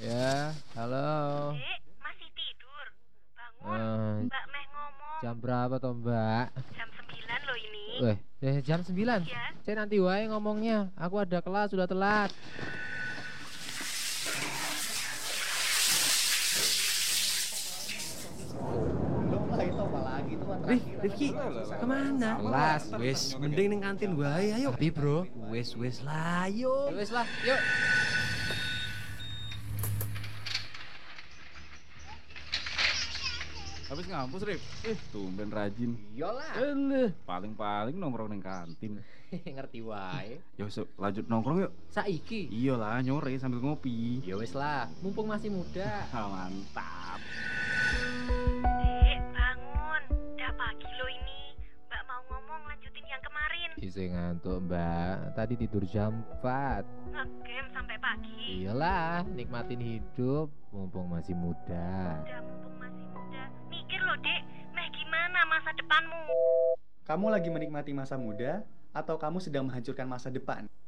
Ya, halo. Dek, masih tidur? Bangun, Eh, Mbak Meh ngomong. jam berapa toh, Mbak? Jam 9 loh ini. Jam 9. Ya, Saya nanti wae ngomongnya. Aku ada kelas, sudah telat. Belum lah itu apalagi itu kan terakhir. Rifki, kemana? Kelas. Wes, mending ning kantin wae ayo. Tapi, Bro. Wes lah, ayo. Ya wes lah, yuk. Habis ngampus, Rip. Tumben rajin. Iyalah. Paling-paling nongkrong neng kantin. Ngerti wae. Ya wes, lanjut nongkrong yuk. Saiki. Iyalah, nyore sambil ngopi. Ya wes lah, mumpung masih muda. Ah, mantap. Dek, bangun. Udah pagi loh ini. Mbak mau ngomong lanjutin yang kemarin. Isi ngantuk, Mbak. Tadi tidur jam 4. Ngegame sampai pagi. Iyalah, nikmatin hidup mumpung masih muda. Udah mumpung masih muda. Mikir loh, Dek. Meh gimana masa depanmu? Kamu lagi menikmati masa muda atau kamu sedang menghancurkan masa depan?